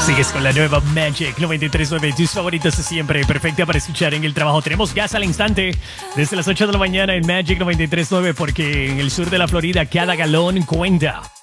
Sigues con la nueva Magic 93.9, tus favoritos de siempre, perfecta para escuchar en el trabajo. Tenemos gas al instante desde las 8 de la mañana en Magic 93.9 porque en el sur de la Florida cada galón cuenta.